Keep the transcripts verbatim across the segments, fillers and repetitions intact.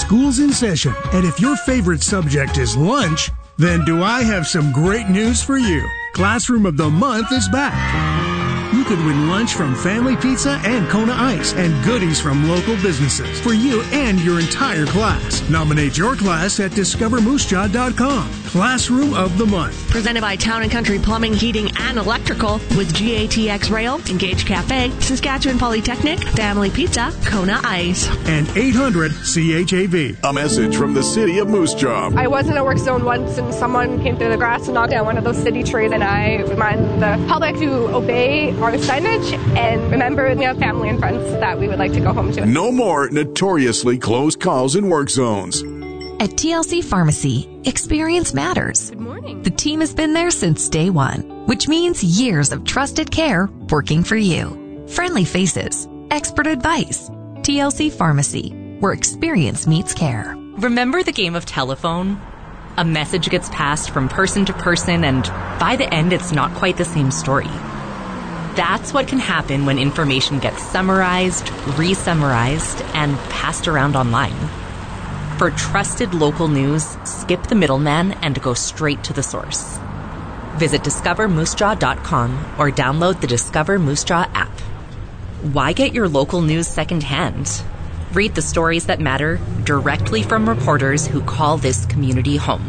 School's in session, and if your favorite subject is lunch, then do I have some great news for you. Classroom of the Month is back. You could win lunch from Family Pizza and Kona Ice and goodies from local businesses for you and your entire class. Nominate your class at discover moose jaw dot com. Classroom of the Month. Presented by Town and Country Plumbing, Heating, and Electrical with G A T X Rail, Engage Cafe, Saskatchewan Polytechnic, Family Pizza, Kona Ice. And eight hundred C H A V. A message from the city of Moose Jaw. I was in a work zone once and someone came through the grass and knocked down one of those city trees, and I remind the public to obey our signage and remember we have family and friends that we would like to go home to. No more notoriously close calls in work zones. At T L C Pharmacy, experience matters. Good morning. The team has been there since day one, which means years of trusted care working for you. Friendly faces, expert advice. T L C Pharmacy, where experience meets care. Remember the game of telephone? A message gets passed from person to person, and by the end, it's not quite the same story. That's what can happen when information gets summarized, re-summarized, and passed around online. For trusted local news, skip the middleman and go straight to the source. Visit discover moose jaw dot com or download the Discover Moose Jaw app. Why get your local news secondhand? Read the stories that matter directly from reporters who call this community home.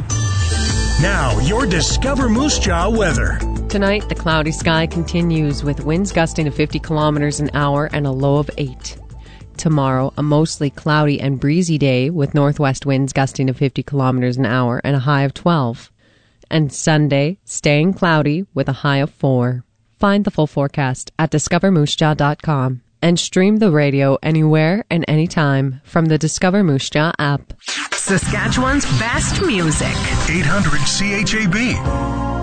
Now, your Discover Moose Jaw weather. Tonight, the cloudy sky continues with winds gusting to fifty kilometers an hour and a low of eight. Tomorrow, a mostly cloudy and breezy day with northwest winds gusting to fifty kilometers an hour and a high of twelve. And Sunday, staying cloudy with a high of four. Find the full forecast at discover moose jaw dot com and stream the radio anywhere and anytime from the Discover Moose Jaw app. Saskatchewan's best music. eight hundred C H A B.